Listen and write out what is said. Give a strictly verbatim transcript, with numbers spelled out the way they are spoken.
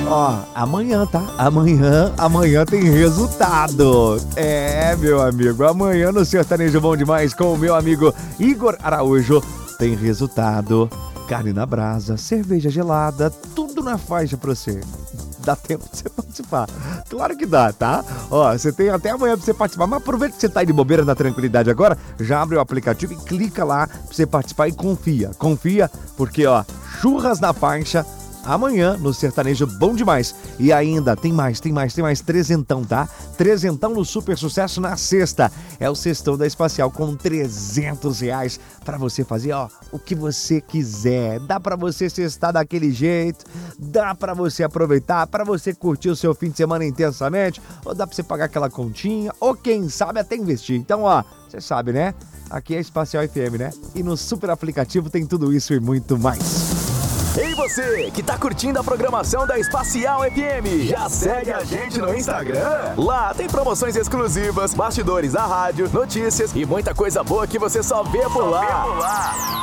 Ó, amanhã, tá? Amanhã, amanhã tem resultado. É, meu amigo, amanhã no Sertanejo Bom Demais com o meu amigo Igor Araújo tem resultado. Carne na brasa, cerveja gelada, tudo na faixa pra você. Dá tempo de você participar. Claro que dá, tá? Ó, você tem até amanhã pra você participar. Mas aproveita que você tá aí de bobeira na tranquilidade agora. Já abre o aplicativo e clica lá pra você participar e confia. Confia, porque, ó, churras na faixa amanhã no Sertanejo Bom Demais. E ainda tem mais, tem mais, tem mais trezentão, tá? Trezentão no Super Sucesso na sexta. É o Sextão da Espacial com trezentos reais pra você fazer, ó, o que você quiser. Dá pra você sextar daquele jeito, dá pra você aproveitar, pra você curtir o seu fim de semana intensamente, ou dá pra você pagar aquela continha, ou quem sabe até investir. Então, ó, você sabe, né? Aqui é Espacial F M, né? E no super aplicativo tem tudo isso e muito mais. Ei você, que tá curtindo a programação da Espacial F M, já segue a gente no Instagram? Lá tem promoções exclusivas, bastidores da rádio, notícias e muita coisa boa que você só vê por lá.